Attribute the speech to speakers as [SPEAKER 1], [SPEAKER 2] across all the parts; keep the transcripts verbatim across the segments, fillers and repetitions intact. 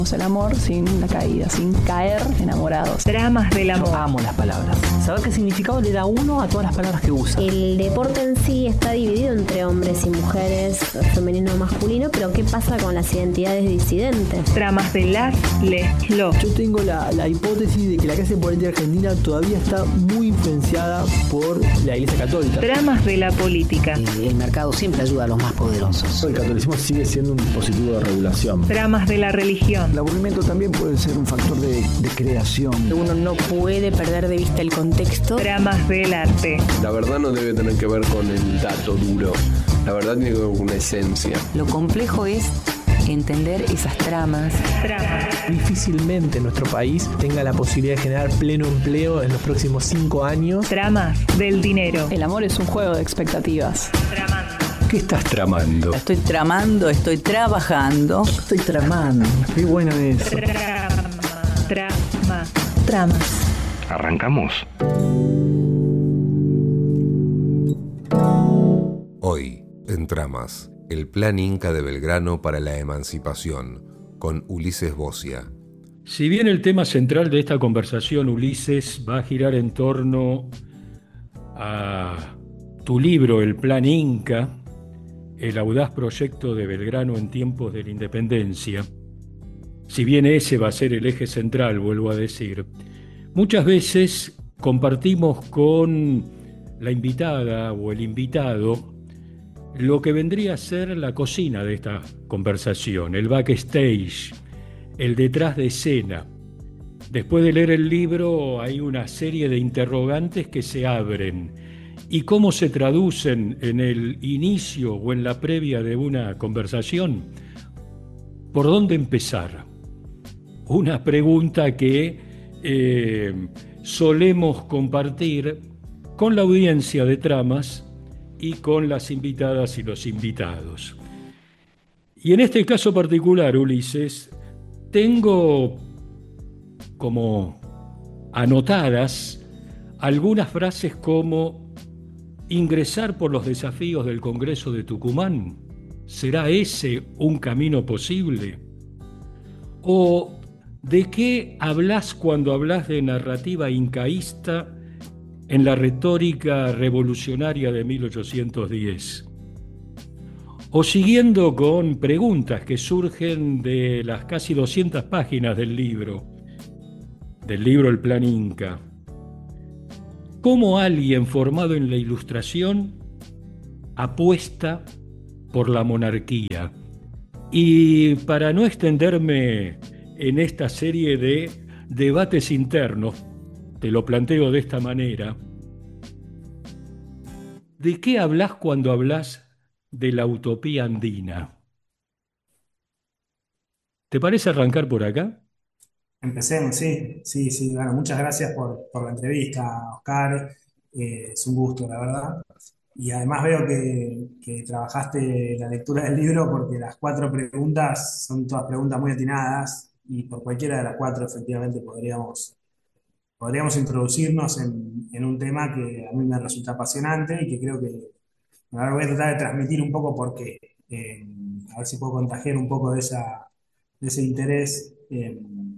[SPEAKER 1] El amor sin la caída, sin caer enamorados.
[SPEAKER 2] Dramas del amor.
[SPEAKER 3] Yo amo las palabras. Saber qué significado le da uno a todas las palabras que usa.
[SPEAKER 4] El deporte en sí está dividido entre hombres y mujeres, femenino o masculino, pero ¿qué pasa con las identidades disidentes?
[SPEAKER 2] Dramas de las, les, los.
[SPEAKER 5] Yo tengo la, la hipótesis de que la clase política argentina todavía está muy influenciada por la Iglesia Católica.
[SPEAKER 2] Dramas de la política.
[SPEAKER 3] El, el mercado siempre ayuda a los más poderosos.
[SPEAKER 5] El catolicismo sigue siendo un dispositivo de regulación.
[SPEAKER 2] Dramas de la religión.
[SPEAKER 6] El aburrimiento también puede ser un factor de, de creación.
[SPEAKER 7] Uno no puede perder de vista el contexto.
[SPEAKER 2] Dramas del arte.
[SPEAKER 8] La verdad no debe tener que ver con el dato duro. La verdad tiene que ver con una esencia.
[SPEAKER 7] Lo complejo es entender esas tramas.
[SPEAKER 2] Tramas.
[SPEAKER 9] Difícilmente nuestro país tenga la posibilidad de generar pleno empleo en los próximos cinco años.
[SPEAKER 2] Tramas del dinero.
[SPEAKER 1] El amor es un juego de expectativas.
[SPEAKER 2] Tramando.
[SPEAKER 10] ¿Qué estás tramando?
[SPEAKER 7] Estoy tramando, estoy trabajando.
[SPEAKER 6] Estoy tramando. Qué bueno eso.
[SPEAKER 2] Trama. Trama. Tramas.
[SPEAKER 10] ¿Arrancamos?
[SPEAKER 11] Hoy, en Tramas, el Plan Inca de Belgrano para la Emancipación, con Ulises Bocia.
[SPEAKER 12] Si bien el tema central de esta conversación, Ulises, va a girar en torno a tu libro, El Plan Inca, el audaz proyecto de Belgrano en tiempos de la independencia, si bien ese va a ser el eje central, vuelvo a decir, muchas veces compartimos con la invitada o el invitado lo que vendría a ser la cocina de esta conversación, el backstage, el detrás de escena. Después de leer el libro hay una serie de interrogantes que se abren. ¿Y cómo se traducen en el inicio o en la previa de una conversación? ¿Por dónde empezar? Una pregunta que eh, solemos compartir con la audiencia de Tramas y con las invitadas y los invitados. Y en este caso particular, Ulises, tengo como anotadas algunas frases como: ingresar por los desafíos del Congreso de Tucumán, ¿será ese un camino posible? ¿O de qué hablas cuando hablas de narrativa incaísta en la retórica revolucionaria de mil ochocientos diez? O siguiendo con preguntas que surgen de las casi doscientas páginas del libro, del libro El Plan Inca. ¿Cómo alguien formado en la Ilustración apuesta por la monarquía? Y para no extenderme en esta serie de debates internos, te lo planteo de esta manera: ¿de qué hablas cuando hablas de la utopía andina? ¿Te parece arrancar por acá?
[SPEAKER 13] Empecemos, sí, sí, sí. Bueno, muchas gracias por, por la entrevista, Oscar. Eh, es un gusto, la verdad. Y además veo que, que trabajaste la lectura del libro, porque las cuatro preguntas son todas preguntas muy atinadas, y por cualquiera de las cuatro efectivamente podríamos, podríamos introducirnos en, en un tema que a mí me resulta apasionante y que creo que ahora voy a tratar de transmitir un poco por qué. Eh, a ver si puedo contagiar un poco de, esa, de ese interés. Eh,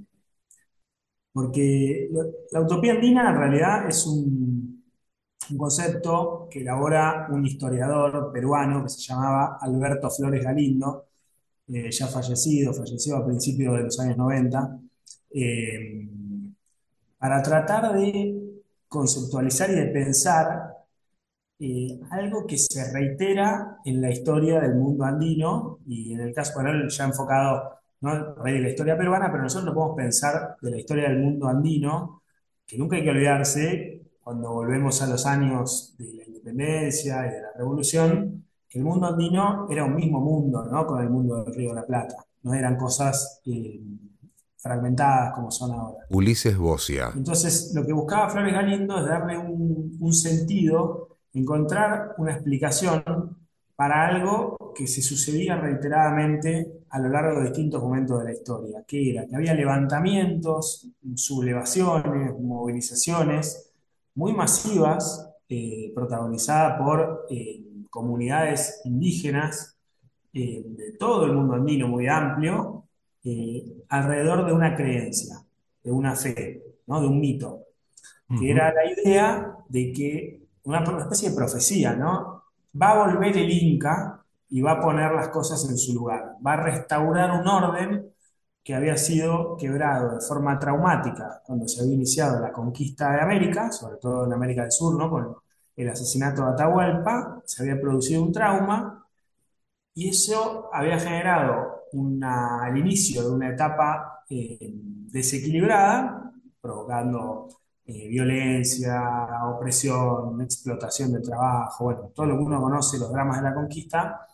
[SPEAKER 13] Porque la utopía andina en realidad es un, un concepto que elabora un historiador peruano que se llamaba Alberto Flores Galindo, eh, ya fallecido, falleció a principios de los años noventa, eh, para tratar de conceptualizar y de pensar eh, algo que se reitera en la historia del mundo andino, y en el caso, bueno, él ya enfocado, ¿no?, de la historia peruana, pero nosotros lo podemos pensar de la historia del mundo andino, que nunca hay que olvidarse, cuando volvemos a los años de la independencia y de la revolución, que el mundo andino era un mismo mundo, ¿no?, con el mundo del Río de la Plata. No eran cosas eh, fragmentadas como son ahora.
[SPEAKER 11] Ulises Bocia.
[SPEAKER 13] Entonces, lo que buscaba Flores Galindo es darle un, un sentido, encontrar una explicación para algo que se sucedía reiteradamente a lo largo de distintos momentos de la historia, que era que había levantamientos, sublevaciones, movilizaciones muy masivas, eh, protagonizadas por eh, comunidades indígenas eh, de todo el mundo andino muy amplio, eh, alrededor de una creencia, de una fe, ¿no? De un mito, que era la idea de que una, una especie de profecía, ¿no? Va a volver el Inca y va a poner las cosas en su lugar, va a restaurar un orden que había sido quebrado de forma traumática cuando se había iniciado la conquista de América, sobre todo en América del Sur, ¿no? Con el asesinato de Atahualpa, se había producido un trauma y eso había generado una, el inicio de una etapa eh, desequilibrada, provocando eh, violencia, opresión, explotación del trabajo, bueno, todo lo que uno conoce, los dramas de la conquista.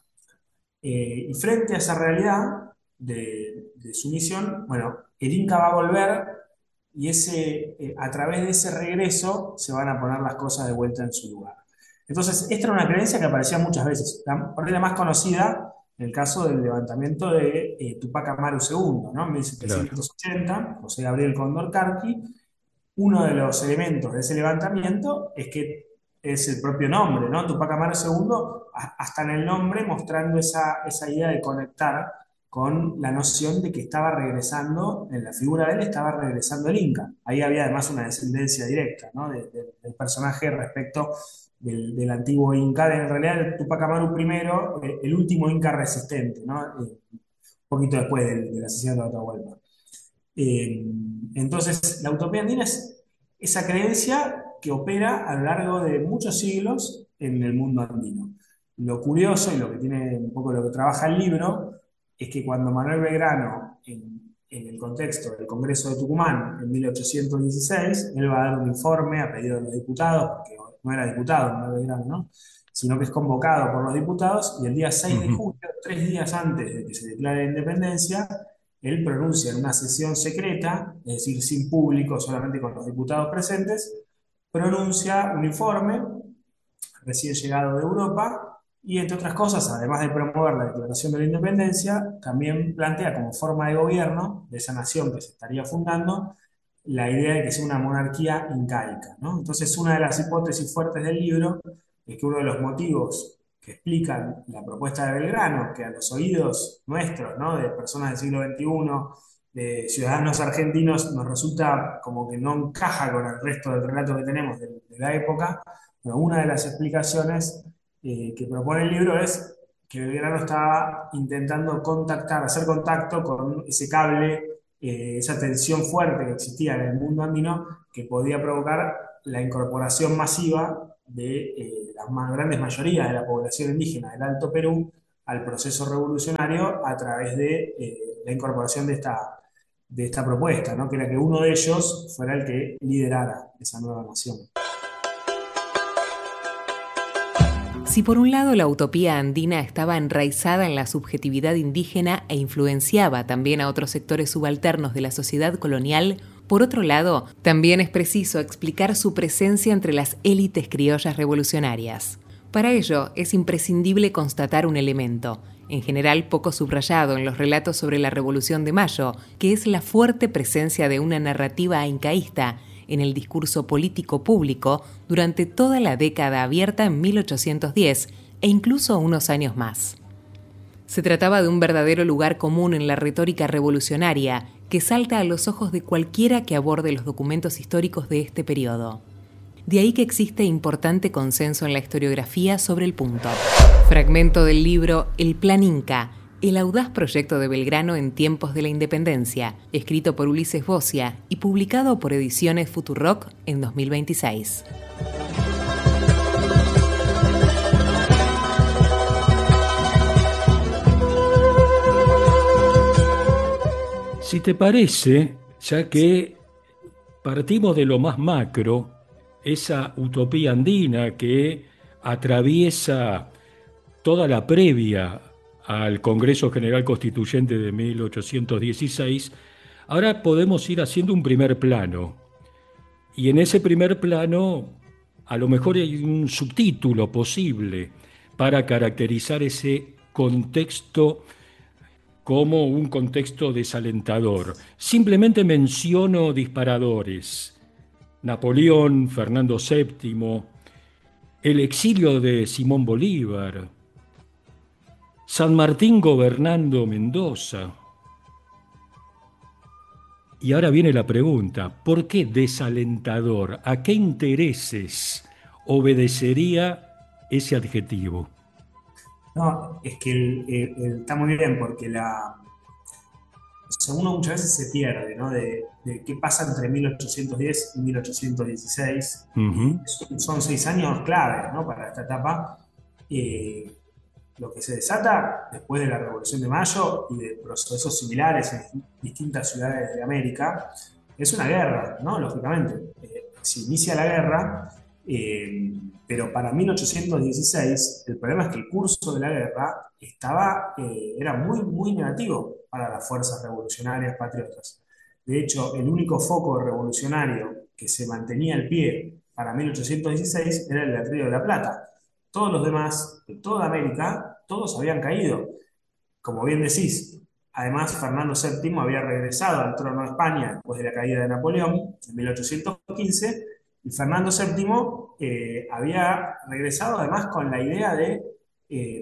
[SPEAKER 13] Eh, y frente a esa realidad de, de sumisión, bueno, el Inca va a volver y ese, eh, a través de ese regreso se van a poner las cosas de vuelta en su lugar. Entonces, esta era una creencia que aparecía muchas veces, la, por ahí la más conocida en el caso del levantamiento de eh, Tupac Amaru segundo, ¿no? En mil setecientos ochenta, claro. José Gabriel Condorcanqui. Uno de los elementos de ese levantamiento es que es el propio nombre, ¿no? Tupac Amaru segundo, hasta en el nombre mostrando esa, esa idea de conectar con la noción de que estaba regresando, en la figura de él estaba regresando el Inca. Ahí había además una descendencia directa, ¿no? de, de, del personaje respecto del, del antiguo Inca, de, en realidad el Tupac Amaru primero, el, el último Inca resistente, ¿no? Eh, un poquito después del, del asesinato de Atahualpa. Eh, entonces, la utopía andina es esa creencia que opera a lo largo de muchos siglos en el mundo andino. Lo curioso y lo que tiene un poco lo que trabaja el libro es que cuando Manuel Belgrano, en, en el contexto del Congreso de Tucumán en mil ochocientos dieciséis, él va a dar un informe a pedido de los diputados, porque no era diputado Manuel Belgrano, ¿no? Sino que es convocado por los diputados y el día seis de julio, tres días antes de que se declare la independencia, él pronuncia en una sesión secreta, es decir, sin público, solamente con los diputados presentes, pronuncia un informe recién llegado de Europa y, entre otras cosas, además de promover la declaración de la independencia, también plantea como forma de gobierno de esa nación que se estaría fundando la idea de que sea una monarquía incaica, ¿no? Entonces, una de las hipótesis fuertes del libro es que uno de los motivos que explican la propuesta de Belgrano, que a los oídos nuestros, ¿no? De personas del siglo veintiuno, de ciudadanos argentinos, nos resulta como que no encaja con el resto del relato que tenemos de, de la época, pero una de las explicaciones eh, que propone el libro es que Belgrano estaba intentando contactar, hacer contacto con ese cable, eh, esa tensión fuerte que existía en el mundo andino, que podía provocar la incorporación masiva de eh, las más grandes mayorías de la población indígena del Alto Perú al proceso revolucionario a través de eh, la incorporación de esta, de esta propuesta, ¿no? Que era que uno de ellos fuera el que liderara esa nueva nación.
[SPEAKER 7] Si por un lado la utopía andina estaba enraizada en la subjetividad indígena e influenciaba también a otros sectores subalternos de la sociedad colonial, por otro lado, también es preciso explicar su presencia entre las élites criollas revolucionarias. Para ello, es imprescindible constatar un elemento, en general poco subrayado en los relatos sobre la Revolución de Mayo, que es la fuerte presencia de una narrativa incaísta en el discurso político público durante toda la década abierta en mil ochocientos diez e incluso unos años más. Se trataba de un verdadero lugar común en la retórica revolucionaria que salta a los ojos de cualquiera que aborde los documentos históricos de este periodo. De ahí que existe importante consenso en la historiografía sobre el punto. Fragmento del libro El Plan Inca, el audaz proyecto de Belgrano en tiempos de la independencia, escrito por Ulises Bocia y publicado por Ediciones Futurock en dos mil veintiséis.
[SPEAKER 12] Si te parece, ya que partimos de lo más macro, esa utopía andina que atraviesa toda la previa al Congreso General Constituyente de mil ochocientos dieciséis, ahora podemos ir haciendo un primer plano. Y en ese primer plano, a lo mejor hay un subtítulo posible para caracterizar ese contexto como un contexto desalentador. Simplemente menciono disparadores. Napoleón, Fernando séptimo, el exilio de Simón Bolívar, San Martín gobernando Mendoza, Y ahora viene la pregunta, ¿por qué desalentador? ¿A qué intereses obedecería ese adjetivo?
[SPEAKER 13] No, es que el, el, el, está muy bien porque la, o sea, uno muchas veces se pierde, ¿no? De, de qué pasa entre mil ochocientos diez y mil ochocientos dieciséis.
[SPEAKER 12] Uh-huh.
[SPEAKER 13] Son, son seis años claves, ¿no? Para esta etapa. Eh, lo que se desata después de la Revolución de Mayo y de procesos similares en distintas ciudades de América es una guerra, ¿no? Lógicamente. Eh, se inicia la guerra, eh, pero para mil ochocientos dieciséis el problema es que el curso de la guerra estaba, eh, era muy, muy negativo para las fuerzas revolucionarias patriotas. De hecho, el único foco revolucionario que se mantenía en pie para mil ochocientos dieciséis era el del Río de la Plata. Todos los demás, de toda América, todos habían caído. Como bien decís, además Fernando séptimo había regresado al trono de España después de la caída de Napoleón en mil ochocientos quince, y Fernando séptimo eh, había regresado además con la idea de eh,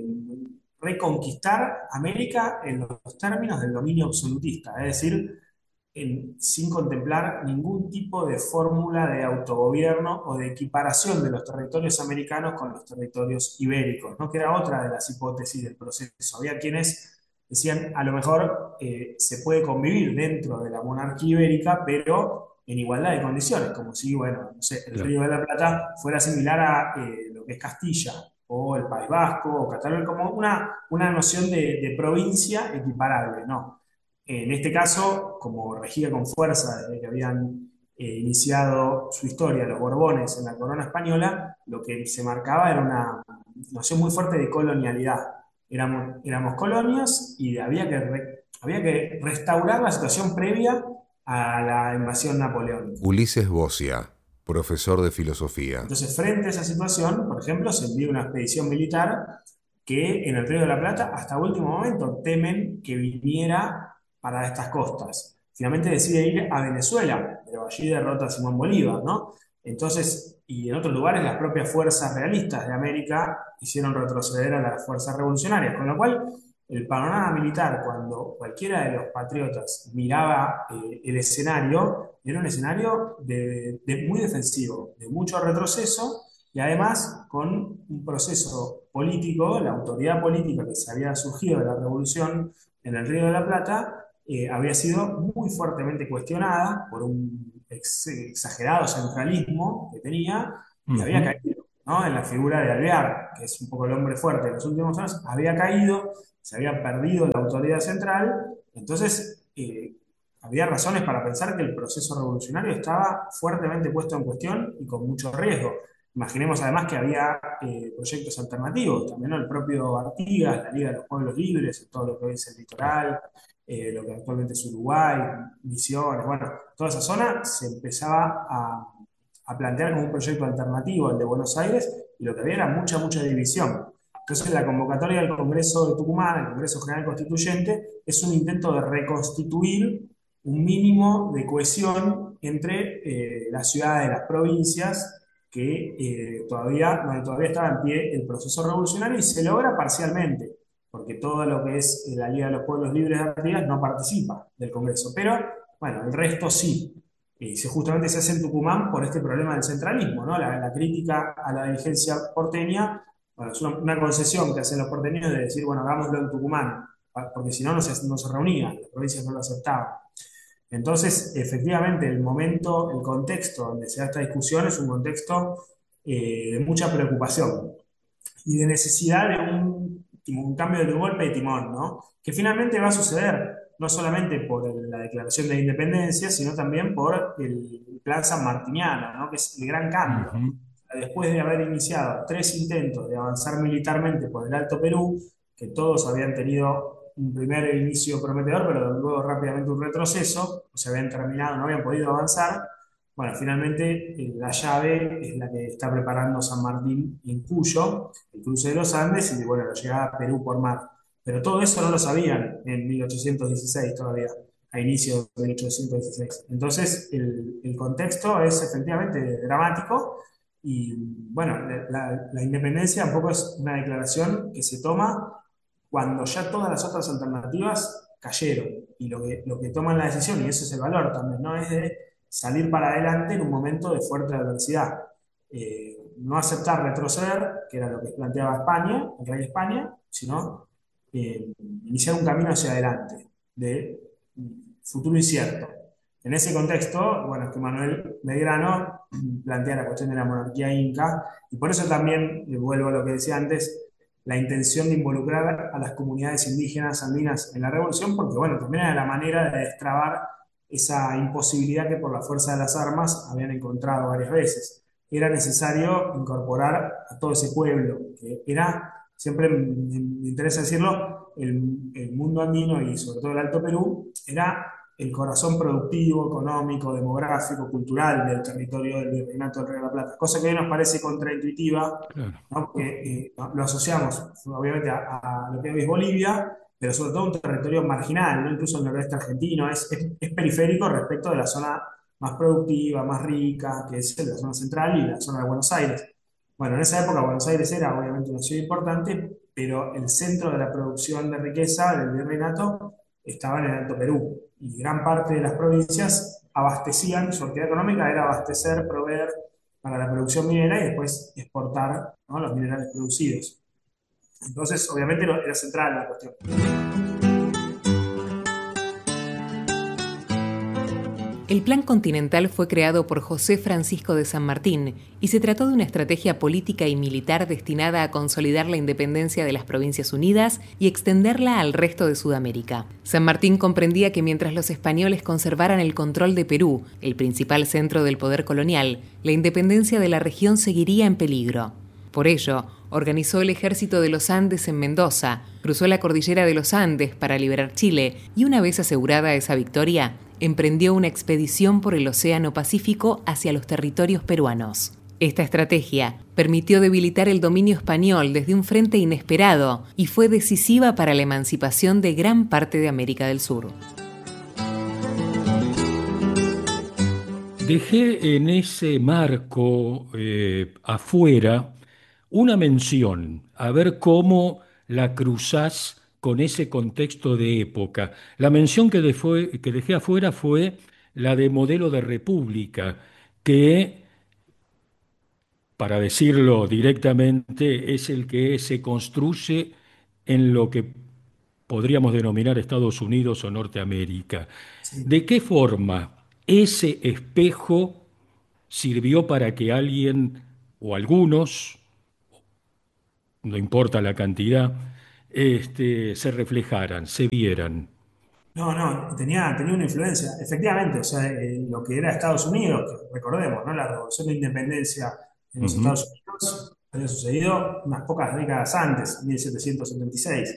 [SPEAKER 13] reconquistar América en los términos del dominio absolutista, es decir, En, sin contemplar ningún tipo de fórmula de autogobierno o de equiparación de los territorios americanos con los territorios ibéricos, ¿no? Que era otra de las hipótesis del proceso. Había quienes decían, a lo mejor eh, se puede convivir dentro de la monarquía ibérica, pero en igualdad de condiciones, como si, bueno, no sé, el Río de la Plata fuera similar a eh, lo que es Castilla, o el País Vasco, o Cataluña, como una, una noción de, de provincia equiparable, ¿no? En este caso, como regía con fuerza desde que habían eh, iniciado su historia los Borbones en la corona española, lo que se marcaba era una noción muy fuerte de colonialidad. Éramos, éramos colonias y había que, re, había que restaurar la situación previa a la invasión napoleónica.
[SPEAKER 11] Ulises Bocia, profesor de filosofía.
[SPEAKER 13] Entonces, frente a esa situación, por ejemplo, se envió una expedición militar que en el Río de la Plata, hasta último momento, temen que viniera para estas costas. Finalmente decide ir a Venezuela, pero allí derrota a Simón Bolívar, ¿no? Entonces, y en otros lugares las propias fuerzas realistas de América hicieron retroceder a las fuerzas revolucionarias, con lo cual el panorama militar, cuando cualquiera de los patriotas miraba eh, el escenario, era un escenario de, de muy defensivo, de mucho retroceso, y además con un proceso político, la autoridad política que se había surgido de la revolución en el Río de la Plata, Eh, había sido muy fuertemente cuestionada por un ex, exagerado centralismo que tenía y uh-huh. había caído, ¿no? En la figura de Alvear, que es un poco el hombre fuerte de los últimos años, había caído, se había perdido la autoridad central, entonces eh, había razones para pensar que el proceso revolucionario estaba fuertemente puesto en cuestión y con mucho riesgo. Imaginemos además que había eh, proyectos alternativos, también, ¿no? El propio Artigas, la Liga de los Pueblos Libres, todo lo que es el litoral, Eh, lo que actualmente es Uruguay, Misiones, bueno, toda esa zona se empezaba a, a plantear como un proyecto alternativo al de Buenos Aires, y lo que había era mucha, mucha división. Entonces la convocatoria del Congreso de Tucumán, el Congreso General Constituyente, es un intento de reconstituir un mínimo de cohesión entre eh, las ciudades, las provincias, que eh, todavía, donde todavía estaba en pie el proceso revolucionario, y se logra parcialmente, porque todo lo que es la Liga de los Pueblos Libres de Artigas no participa del Congreso, pero bueno, el resto sí. Y justamente se hace en Tucumán por este problema del centralismo, ¿no? La, la crítica a la dirigencia porteña, bueno, es una, una concesión que hacen los porteños de decir, bueno, hagámoslo en Tucumán, porque si no, no se, no se reunía, las provincias no lo aceptaban. Entonces, efectivamente, el momento, el contexto donde se da esta discusión es un contexto eh, de mucha preocupación y de necesidad de un un cambio de golpe de timón, ¿no? Que finalmente va a suceder no solamente por el, la declaración de independencia, sino también por el plan sanmartiniano, ¿no? Que es el gran cambio. Uh-huh. Después de haber iniciado tres intentos de avanzar militarmente por el Alto Perú, que todos habían tenido un primer inicio prometedor, pero luego rápidamente un retroceso, o se habían terminado, no habían podido avanzar. Bueno, finalmente la llave es la que está preparando San Martín en Cuyo, el cruce de los Andes y, bueno, la llegada a Perú por mar. Pero todo eso no lo sabían en mil ochocientos dieciséis todavía, a inicios de mil ochocientos dieciséis. Entonces, el, el contexto es efectivamente dramático y, bueno, la, la independencia un poco es una declaración que se toma cuando ya todas las otras alternativas cayeron. y lo que, lo que toman la decisión, y ese es el valor también, ¿no? Es de salir para adelante en un momento de fuerte adversidad. Eh, no aceptar retroceder, que era lo que planteaba España, el rey de España, sino eh, iniciar un camino hacia adelante, de futuro incierto. En ese contexto, bueno, es que Manuel Belgrano plantea la cuestión de la monarquía inca, y por eso también, eh, vuelvo a lo que decía antes, la intención de involucrar a las comunidades indígenas andinas en la revolución, porque bueno, también era la manera de destrabar esa imposibilidad que por la fuerza de las armas habían encontrado varias veces. Era necesario incorporar a todo ese pueblo, que era, siempre me, me interesa decirlo, el, el mundo andino y sobre todo el Alto Perú, era el corazón productivo, económico, demográfico, cultural del territorio del Virreinato del Río de la Plata, cosa que hoy nos parece contraintuitiva,
[SPEAKER 12] Claro.
[SPEAKER 13] ¿no? Porque eh, lo asociamos obviamente a, a lo que hoy es Bolivia, pero sobre todo un territorio marginal, ¿no? Incluso el noroeste argentino, es, es, es periférico respecto de la zona más productiva, más rica, que es la zona central y la zona de Buenos Aires. Bueno, en esa época Buenos Aires era obviamente una ciudad importante, pero el centro de la producción de riqueza del virreinato estaba en el Alto Perú, y gran parte de las provincias abastecían, su actividad económica era abastecer, proveer para la producción minera y después exportar, ¿no?, los minerales producidos. Entonces, obviamente era central la cuestión.
[SPEAKER 7] El Plan Continental fue creado por José Francisco de San Martín y se trató de una estrategia política y militar destinada a consolidar la independencia de las Provincias Unidas y extenderla al resto de Sudamérica. San Martín comprendía que mientras los españoles conservaran el control de Perú, el principal centro del poder colonial, la independencia de la región seguiría en peligro. Por ello, organizó el Ejército de los Andes en Mendoza, cruzó la cordillera de los Andes para liberar Chile y, una vez asegurada esa victoria, emprendió una expedición por el Océano Pacífico hacia los territorios peruanos. Esta estrategia permitió debilitar el dominio español desde un frente inesperado y fue decisiva para la emancipación de gran parte de América del Sur.
[SPEAKER 12] Dejé en ese marco eh, afuera una mención, a ver cómo la cruzás con ese contexto de época. La mención que, de fue, que dejé afuera fue la de modelo de república, que, para decirlo directamente, es el que se construye en lo que podríamos denominar Estados Unidos o Norteamérica.
[SPEAKER 13] Sí.
[SPEAKER 12] ¿De qué forma ese espejo sirvió para que alguien o algunos, no importa la cantidad, este, se reflejaran, se vieran?
[SPEAKER 13] No, no, tenía, tenía una influencia, efectivamente, o sea, eh, lo que era Estados Unidos, que recordemos, ¿no? La revolución de independencia en los
[SPEAKER 12] Ujú.
[SPEAKER 13] Estados Unidos había sucedido unas pocas décadas antes, mil setecientos setenta y seis,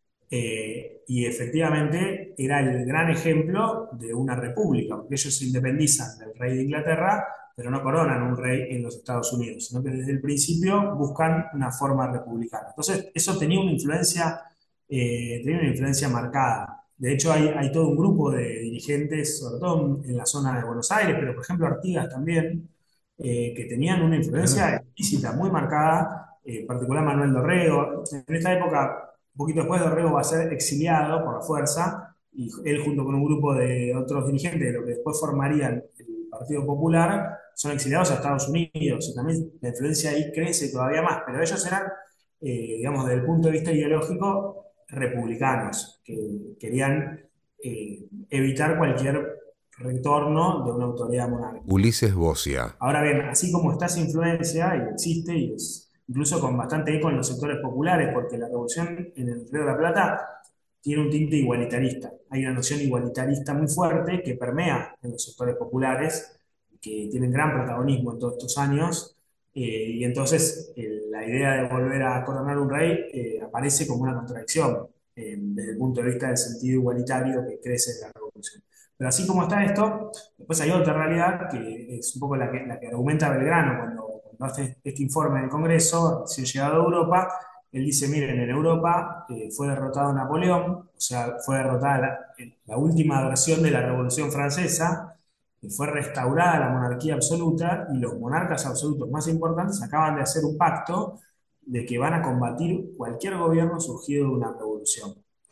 [SPEAKER 13] eh, y efectivamente era el gran ejemplo de una república, porque ellos se independizan del rey de Inglaterra, pero no coronan un rey en los Estados Unidos, sino que desde el principio buscan una forma republicana. Entonces, eso tenía una influencia, eh, tenía una influencia marcada. De hecho, hay, hay todo un grupo de dirigentes, sobre todo en la zona de Buenos Aires, pero por ejemplo Artigas también, eh, que tenían una influencia explícita, muy marcada, eh, en particular Manuel Dorrego. En esta época, un poquito después, Dorrego va a ser exiliado por la fuerza, y él junto con un grupo de otros dirigentes de lo que después formarían el Partido Popular, son exiliados a Estados Unidos, y también la influencia ahí crece todavía más, pero ellos eran, eh, digamos, desde el punto de vista ideológico, republicanos, que querían eh, evitar cualquier retorno de una autoridad monárquica.
[SPEAKER 11] Ulises Bocia.
[SPEAKER 13] Ahora bien, así como está esa influencia, y existe, y es incluso con bastante eco en los sectores populares, porque la revolución en el Río de la Plata tiene un tinte igualitarista. Hay una noción igualitarista muy fuerte que permea en los sectores populares, que tienen gran protagonismo en todos estos años, eh, y entonces eh, la idea de volver a coronar un rey eh, aparece como una contradicción eh, desde el punto de vista del sentido igualitario que crece en la revolución. Pero así como está esto, después hay otra realidad que es un poco la que, la que argumenta Belgrano cuando, cuando hace este informe del Congreso, recién llegado a Europa. Él dice, miren, en Europa eh, fue derrotado Napoleón, o sea, fue derrotada la, la última versión de la Revolución Francesa, fue restaurada la monarquía absoluta, y los monarcas absolutos más importantes acaban de hacer un pacto de que van a combatir cualquier gobierno surgido de una revolución.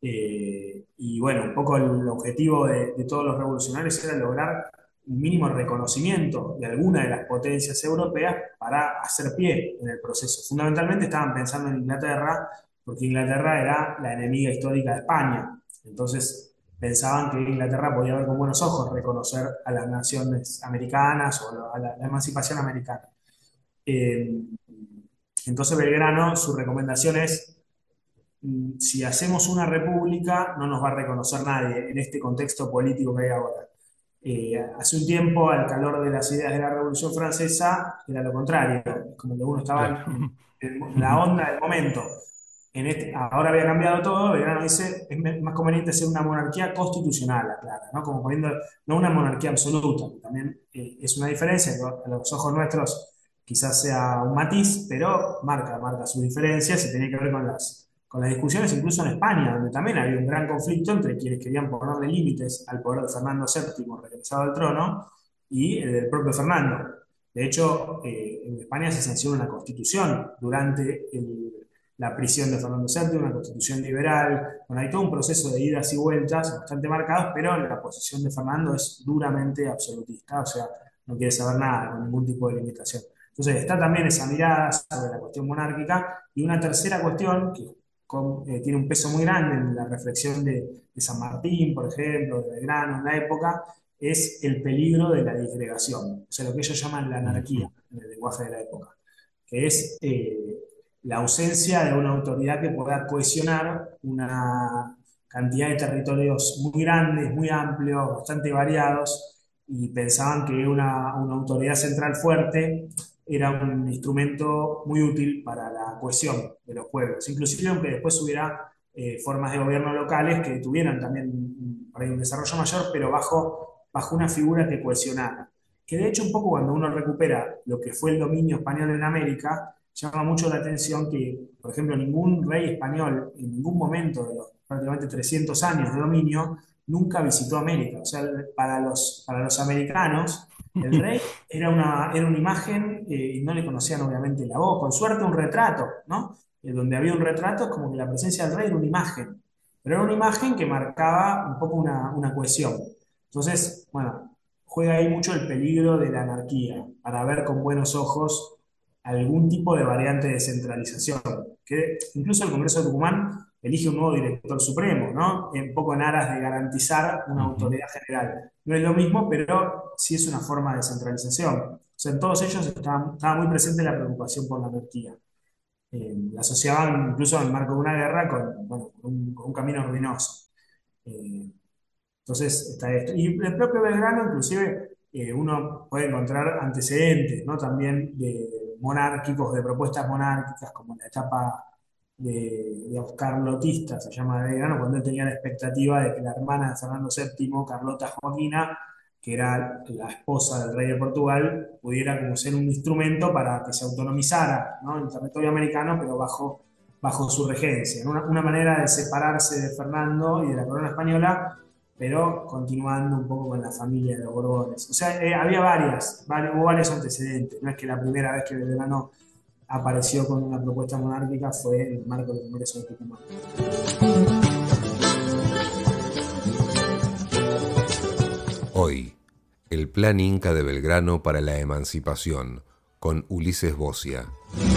[SPEAKER 13] Eh, y bueno, un poco el objetivo de, de todos los revolucionarios era lograr un mínimo reconocimiento de alguna de las potencias europeas para hacer pie en el proceso. Fundamentalmente estaban pensando en Inglaterra, porque Inglaterra era la enemiga histórica de España. Entonces pensaban que Inglaterra podía ver con buenos ojos reconocer a las naciones americanas o a la, la emancipación americana. Eh, entonces Belgrano, su recomendación es: si hacemos una república, no nos va a reconocer nadie en este contexto político que hay ahora. Eh, hace un tiempo, al calor de las ideas de la Revolución Francesa, era lo contrario, como que uno estaba en, en la onda del momento. En este, ahora había cambiado todo. Belgrano dice: es más conveniente ser una monarquía constitucional, aclara, ¿no? Como poniendo, no una monarquía absoluta, también eh, es una diferencia, a los ojos nuestros quizás sea un matiz, pero marca, marca sus diferencias y tiene que ver con las con las discusiones incluso en España, donde también había un gran conflicto entre quienes querían ponerle límites al poder de Fernando séptimo, regresado al trono, y el del propio Fernando. De hecho, eh, en España se sanciona una constitución durante el, la prisión de Fernando séptimo, una constitución liberal. Bueno, hay todo un proceso de idas y vueltas bastante marcados, pero la posición de Fernando es duramente absolutista, o sea, no quiere saber nada con ningún tipo de limitación. Entonces está también esa mirada sobre la cuestión monárquica, y una tercera cuestión que Con, eh, tiene un peso muy grande en la reflexión de, de San Martín, por ejemplo, de Belgrano en la época, es el peligro de la disgregación, o sea, lo que ellos llaman la anarquía en el lenguaje de la época, que es eh, la ausencia de una autoridad que pueda cohesionar una cantidad de territorios muy grandes, muy amplios, bastante variados, y pensaban que una, una autoridad central fuerte era un instrumento muy útil para la cohesión de los pueblos, inclusive aunque después hubiera eh, formas de gobierno locales que tuvieran también por ahí un desarrollo mayor, pero bajo, bajo una figura que cohesionara. Que de hecho un poco cuando uno recupera lo que fue el dominio español en América, llama mucho la atención que, por ejemplo, ningún rey español en ningún momento de los prácticamente trescientos años de dominio nunca visitó América. O sea, para los, para los americanos, el rey era una, era una imagen eh, y no le conocían obviamente la voz, con suerte un retrato, ¿no? Eh, donde había un retrato es como que la presencia del rey era una imagen, pero era una imagen que marcaba un poco una, una cohesión. Entonces, bueno, juega ahí mucho el peligro de la anarquía, para ver con buenos ojos algún tipo de variante de centralización, que incluso el Congreso de Tucumán elige un nuevo director supremo, ¿no? Un poco en aras de garantizar una autoridad general. No es lo mismo, pero sí es una forma de centralización. O sea, en todos ellos estaba, estaba muy presente la preocupación por la anarquía. Eh, la asociaban incluso en el marco de una guerra con, bueno, con, un, con un camino ruinoso. Eh, entonces está esto. Y el propio Belgrano, inclusive, eh, uno puede encontrar antecedentes, ¿no? También de monárquicos, de propuestas monárquicas, como en la etapa de, de carlotista, se llama Belgrano, cuando él tenía la expectativa de que la hermana de Fernando séptimo, Carlota Joaquina, que era la esposa del rey de Portugal, pudiera como ser un instrumento para que se autonomizara, ¿no? El territorio americano, pero bajo, bajo su regencia, ¿no? Una, una manera de separarse de Fernando y de la corona española, pero continuando un poco con la familia de los Borbones. O sea, eh, había varias, varios, hubo varios antecedentes. No es que la primera vez que Belgrano apareció con una propuesta monárquica fue en el marco del Congreso de Tucumán.
[SPEAKER 11] Hoy, el Plan Inca de Belgrano para la Emancipación, con Ulises Bocia.